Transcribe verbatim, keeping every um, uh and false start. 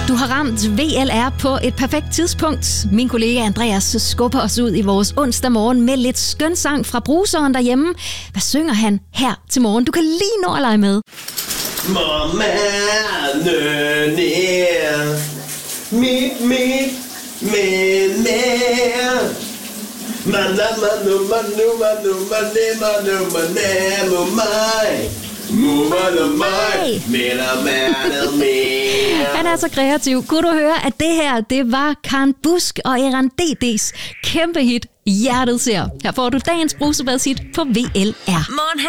Du har ramt V L R på et perfekt tidspunkt. Min kollega Andreas skubber os ud i vores onsdag morgen med lidt skøn sang fra bruseren derhjemme. Hvad synger han her til morgen? Du kan lige nå at lege med. Mamma, nø, nær. Mit, mit, med, nær. Manna, manu, manu, manu, manu, manu, manu, manu, mig. Han er så kreativ. Kunne du høre, at det her, det var Karen Busk og Eran D D's kæmpe hit Hjertet ser. Her får du dagens brusebadshit på V L R.